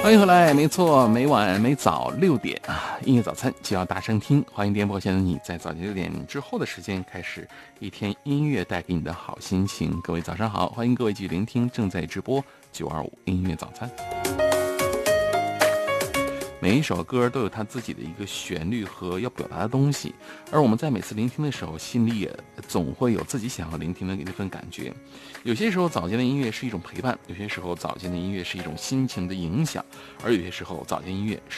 欢迎回来，没错，每晚每早6点音乐早餐就要大声听，欢迎颠簸。现在你在早间6点之后的时间开始一天音乐带给你的好心情。各位早上好，欢迎各位继续聆听正在直播925音乐早餐。每一首歌都有它自己的一个旋律和要表达的东西，而我们在每次聆听的时候，心里也总会有自己想要聆听的那份感觉。有些时候早间的音乐是一种陪伴，有些时候早间的音乐是一种心情的影响，而有些时候早间音乐